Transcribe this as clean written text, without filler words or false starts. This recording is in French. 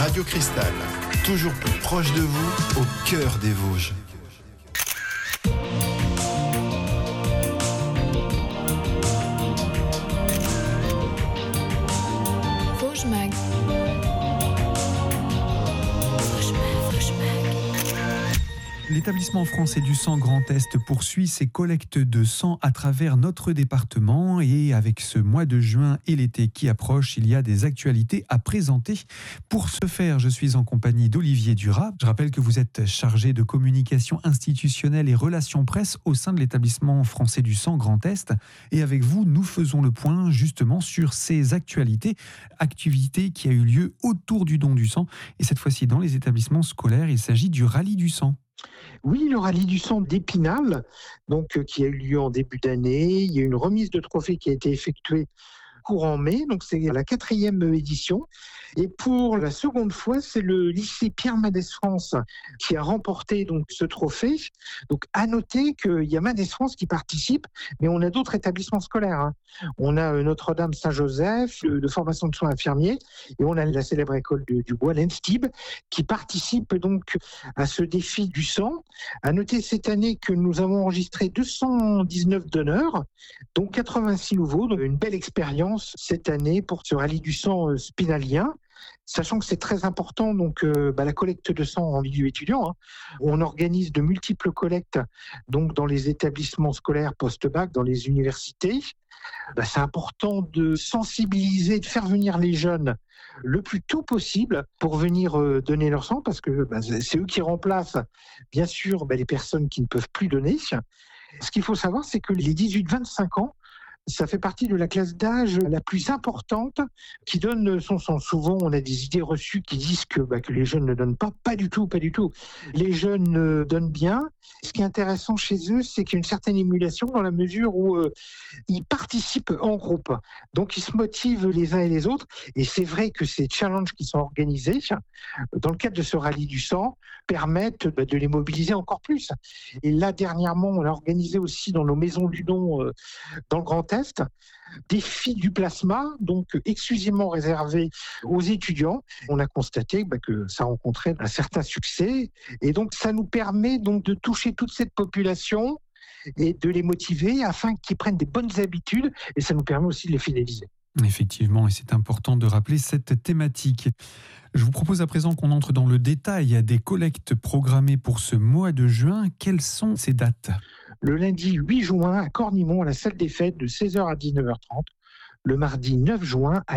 Radio Cristal, toujours plus proche de vous, au cœur des Vosges. Vosges Mag. L'établissement français du sang Grand Est poursuit ses collectes de sang à travers notre département et avec ce mois de juin et l'été qui approche, il y a des actualités à présenter. Pour ce faire, je suis en compagnie d'Olivier Duras. Je rappelle que vous êtes chargé de communication institutionnelle et relations presse au sein de l'établissement français du sang Grand Est. Et avec vous, nous faisons le point justement sur ces actualités qui a eu lieu autour du don du sang. Et cette fois-ci, dans les établissements scolaires, il s'agit du rallye du sang. Oui, le rallye du sang d'Épinal, qui a eu lieu en début d'année. Il y a une remise de trophées qui a été effectuée courant mai, donc c'est la 4e édition. Et pour la seconde fois, c'est le lycée Pierre Mendès France qui a remporté donc ce trophée. Donc à noter qu'il y a Mendès France qui participe, mais on a d'autres établissements scolaires. On a Notre-Dame Saint-Joseph, de formation de soins infirmiers, et on a la célèbre école du Bois, l'ENSTIB, qui participe donc à ce défi du sang. À noter cette année que nous avons enregistré 219 donneurs, dont 86 nouveaux, donc une belle expérience cette année pour ce rallye du sang spinalien. Sachant que c'est très important, la collecte de sang en milieu étudiant. On organise de multiples collectes dans les établissements scolaires post-bac, dans les universités. C'est important de sensibiliser, de faire venir les jeunes le plus tôt possible pour venir donner leur sang, parce que c'est eux qui remplacent, bien sûr, les personnes qui ne peuvent plus donner. Ce qu'il faut savoir, c'est que les 18-25 ans, ça fait partie de la classe d'âge la plus importante qui donne son sang. Souvent, on a des idées reçues qui disent que les jeunes ne donnent pas. Pas du tout. Les jeunes donnent bien. Ce qui est intéressant chez eux, c'est qu'il y a une certaine émulation dans la mesure où ils participent en groupe. Donc, ils se motivent les uns et les autres. Et c'est vrai que ces challenges qui sont organisés dans le cadre de ce rallye du sang permettent de les mobiliser encore plus. Et là, dernièrement, on l'a organisé aussi dans nos maisons du don dans le Grand Est, défi du plasma, donc exclusivement réservé aux étudiants. On a constaté que ça rencontrait un certain succès et donc ça nous permet donc de toucher toute cette population et de les motiver afin qu'ils prennent des bonnes habitudes et ça nous permet aussi de les fidéliser. Effectivement, et c'est important de rappeler cette thématique. Je vous propose à présent qu'on entre dans le détail des collectes programmées pour ce mois de juin. Quelles sont ces dates ? Le lundi 8 juin à Cornimont, à la salle des fêtes, de 16h à 19h30. Le mardi 9 juin à